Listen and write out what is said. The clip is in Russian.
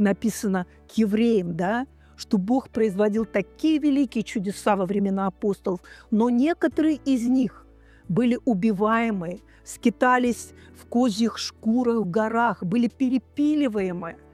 написано, к евреям, да, что Бог производил такие великие чудеса во времена апостолов, но некоторые из них были убиваемы, скитались в козьих шкурах в горах, были перепиливаемы.